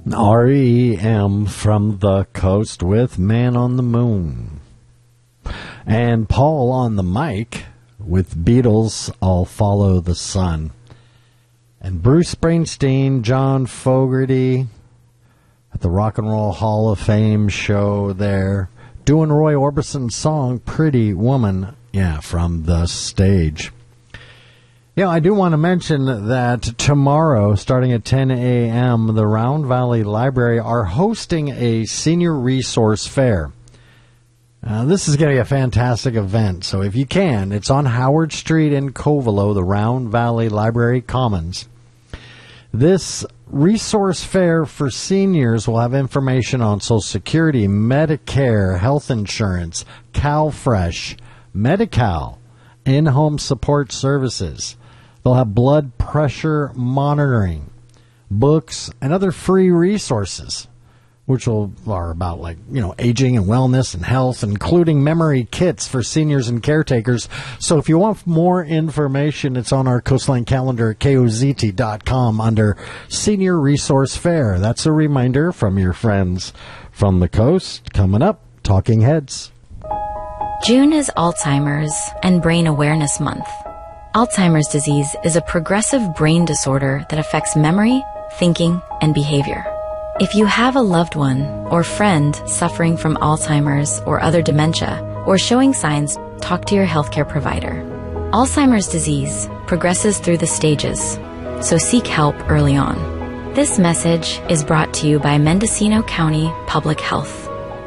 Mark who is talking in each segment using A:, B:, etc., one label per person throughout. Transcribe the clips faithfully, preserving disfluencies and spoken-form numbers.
A: R E M from the Coast with Man on the Moon. And Paul on the mic with Beatles, I'll Follow the Sun. And Bruce Springsteen, John Fogerty at the Rock and Roll Hall of Fame show there, doing Roy Orbison's song, Pretty Woman, yeah, from the stage. Yeah, I do want to mention that tomorrow, starting at ten a.m., the Round Valley Library are hosting a senior resource fair. Uh, this is going to be a fantastic event, so if you can, it's on Howard Street in Covelo, the Round Valley Library Commons. This resource fair for seniors will have information on Social Security, Medicare, health insurance, CalFresh, Medi-Cal, in-home support services. They'll have blood pressure monitoring, books, and other free resources, which will, are about, like, you know, aging and wellness and health, including memory kits for seniors and caretakers. So if you want more information, it's on our Coastline calendar at K O Z T dot com under Senior Resource Fair. That's a reminder from your friends from the coast. Coming up, Talking Heads.
B: June is Alzheimer's and Brain Awareness Month. Alzheimer's disease is a progressive brain disorder that affects memory, thinking, and behavior. If you have a loved one or friend suffering from Alzheimer's or other dementia or showing signs, talk to your healthcare provider. Alzheimer's disease progresses through the stages, so seek help early on. This message is brought to you by Mendocino County Public Health.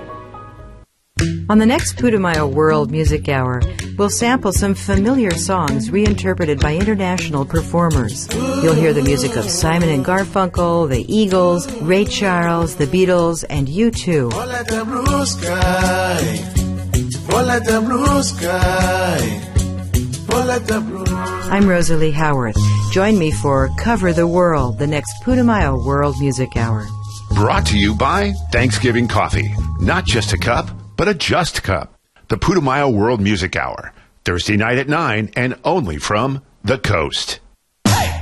C: On the next Putumayo World Music Hour, we'll sample some familiar songs reinterpreted by international performers. You'll hear the music of Simon and Garfunkel, the Eagles, Ray Charles, the Beatles, and U two. I'm Rosalie Howarth. Join me for Cover the World, the next Putumayo World Music Hour.
D: Brought to you by Thanksgiving Coffee. Not just a cup, but a just cup. The Putumayo World Music Hour. Thursday night at nine and only from the Coast.